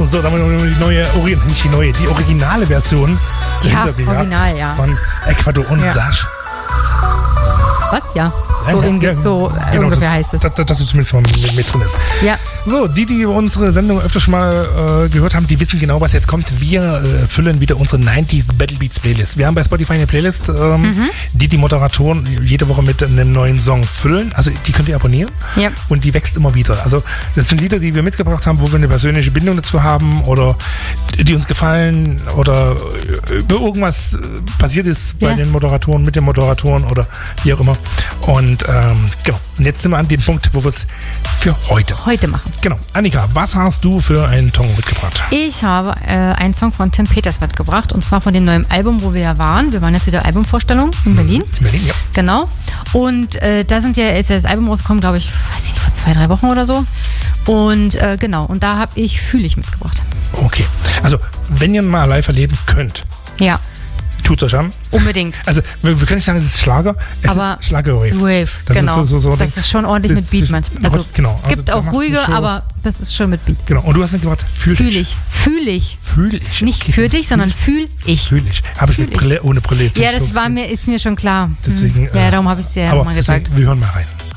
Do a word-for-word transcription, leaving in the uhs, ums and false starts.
so, dann haben wir die neue, nicht die neue, die originale Version. Ja, original, ja. Von Ecuador und ja. Sash. Was? Ja. So, ja, in, ja, so genau, ungefähr das, heißt es. Dass das, das zumindest mal mit, mit drin ist. Ja. So, die, die unsere Sendung öfter schon mal äh, gehört haben, die wissen genau, was jetzt kommt. Wir äh, füllen wieder unsere neunziger Battle Beats Playlist. Wir haben bei Spotify eine Playlist, ähm, mhm. die die Moderatoren jede Woche mit einem neuen Song füllen. Also die könnt ihr abonnieren. Ja. Und die wächst immer wieder. Also das sind Lieder, die wir mitgebracht haben, wo wir eine persönliche Bindung dazu haben oder die uns gefallen oder irgendwas passiert ist bei ja. den Moderatoren, mit den Moderatoren oder wie auch immer. Und ähm, genau. Und jetzt sind wir an dem Punkt, wo wir es für heute heute machen. Genau. Annika, was hast du für einen Song mitgebracht? Ich habe äh, einen Song von Tim Peters mitgebracht und zwar von dem neuen Album, wo wir ja waren. Wir waren jetzt wieder Albumvorstellung in Berlin. In Berlin, ja. Genau. Und äh, da sind ja, ist ja das Album rausgekommen, glaube ich, weiß ich nicht, vor zwei, drei Wochen oder so. Und äh, genau, und da habe ich Fühl ich mitgebracht. Okay. Also, wenn ihr mal live erleben könnt. Ja. Tut's euch an? Unbedingt. Also, wir, wir können nicht sagen, es ist Schlager, es aber ist Schlager-Wave. Wave, das genau. Ist so, so, so das ist schon ordentlich mit Beat manchmal. Also, genau. Also, gibt auch ruhige, aber das ist schon mit Beat. Genau. Und du hast mitgebracht, fühl, fühl ich. Fühl ich. Fühl ich. Nicht okay. für dich, sondern fühl ich. Fühl ich. Habe ich mit Brille, ohne Brille jetzt Ja, das so war mir, ist mir schon klar. Deswegen, hm. Ja, darum habe ich es dir ja mal gesagt. Wir hören mal rein.